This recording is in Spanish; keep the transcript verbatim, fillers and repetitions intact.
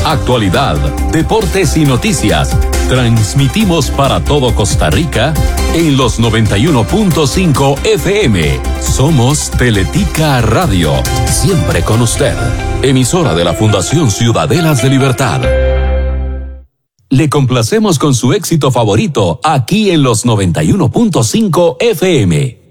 actualidad, deportes y noticias. Transmitimos para todo Costa Rica en los noventa y uno punto cinco F M. Somos Teletica Radio, siempre con usted. Emisora de la Fundación Ciudadelas de Libertad. Le complacemos con su éxito favorito aquí en los noventa y uno punto cinco F M.